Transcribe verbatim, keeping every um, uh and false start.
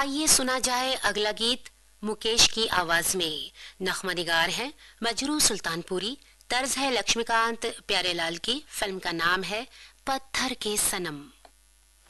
आइए सुना जाए अगला गीत मुकेश की आवाज में। नख्मा निगार हैं मजरू सुल्तानपुरी, तर्ज है लक्ष्मीकांत प्यारेलाल की। फिल्म का नाम है पत्थर के सनम।